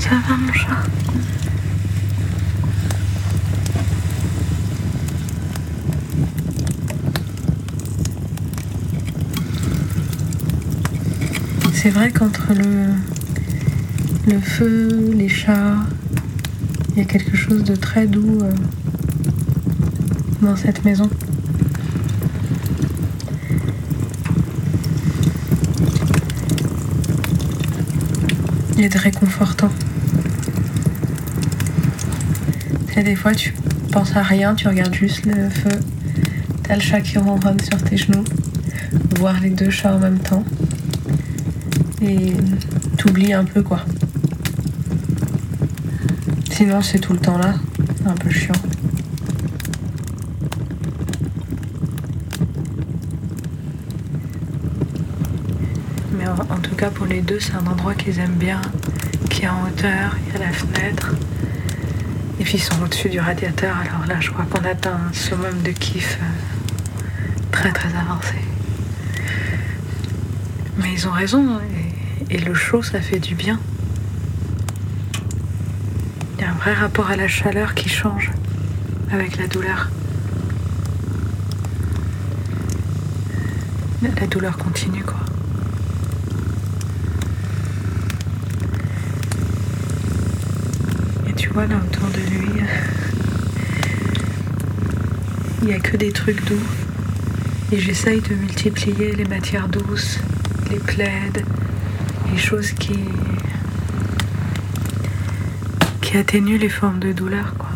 Ça va mon chat? C'est vrai qu'entre le feu, les chats, il y a quelque chose de très doux dans cette maison. Il est très réconfortant. Et des fois, tu penses à rien, tu regardes juste le feu. T'as le chat qui ronronne sur tes genoux. Voir les deux chats en même temps. Et t'oublies un peu, quoi. Sinon, c'est tout le temps là. C'est un peu chiant. Mais en tout cas, pour les deux, c'est un endroit qu'ils aiment bien, qui est en hauteur, il y a la fenêtre. Et puis ils sont au-dessus du radiateur, alors là, je crois qu'on atteint un summum de kiff très très avancé. Mais ils ont raison, et le chaud, ça fait du bien. Il y a un vrai rapport à la chaleur qui change avec la douleur. La douleur continue, quoi. Et tu vois, là autour de lui, il n'y a que des trucs doux. Et j'essaye de multiplier les matières douces, les plaids, les choses qui atténuent les formes de douleur, quoi.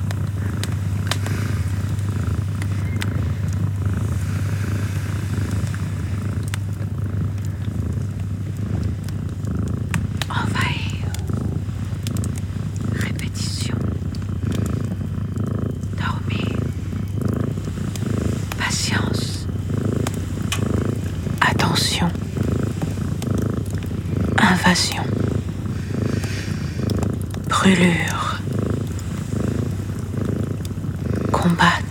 Envahir. Répétition. Dormir. Patience. Attention. Invasion. Brûlure. Combattre.